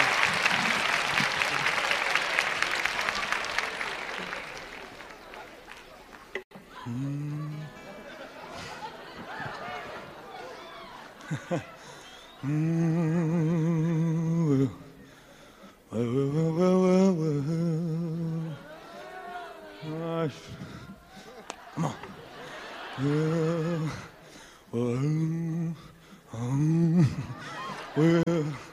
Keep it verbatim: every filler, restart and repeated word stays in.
Mm, well, well, well, well, well, well. Gosh. Come on. Well, well, um, well.